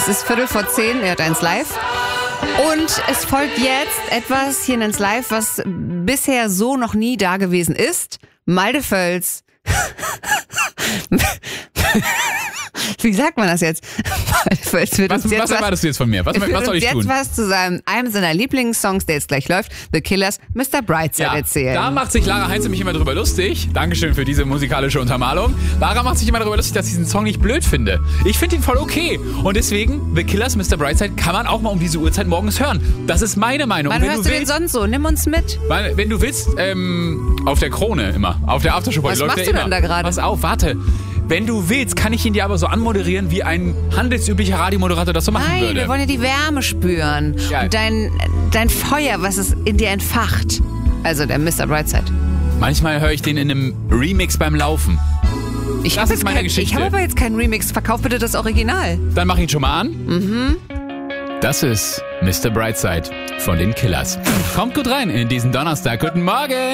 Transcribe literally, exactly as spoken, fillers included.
Es ist Viertel vor zehn, ihr hört eins live. Und es folgt jetzt etwas hier in eins live, was bisher so noch nie da gewesen ist. Malte Völz. Wie sagt man das jetzt? Was, wird was, uns jetzt was erwartest du jetzt von mir? Was, was soll ich jetzt tun? was zu seinem, einem seiner Lieblingssongs, der jetzt gleich läuft, The Killers, Mister Brightside Ja, erzählen. da macht sich Lara Heinz nämlich immer drüber lustig. Dankeschön für diese musikalische Untermalung. Lara macht sich immer darüber lustig, dass ich diesen Song nicht blöd finde. Ich finde ihn voll okay. Und deswegen, The Killers, Mister Brightside kann man auch mal um diese Uhrzeit morgens hören. Das ist meine Meinung. Wann wenn hörst du du willst, den sonst so? Nimm uns mit. Weil, wenn du willst, ähm, auf der Krone immer. Auf der Aftershow-Party Was läuft machst der du immer. denn da gerade? Pass auf, warte. Wenn du willst, kann ich ihn dir aber so anmoderieren, wie ein handelsüblicher Radiomoderator das so machen Nein, würde. wir wollen ja die Wärme spüren. Ja. Und dein, dein Feuer, was es in dir entfacht. Also der Mister Brightside. Manchmal höre ich den in einem Remix beim Laufen. Ich Das habe ist meine kein, ich Geschichte. hab aber jetzt keinen Remix. Verkauf bitte das Original. Dann mach ihn schon mal an. Mhm. Das ist Mister Brightside von den Killers. Kommt gut rein in diesen Donnerstag. Guten Morgen.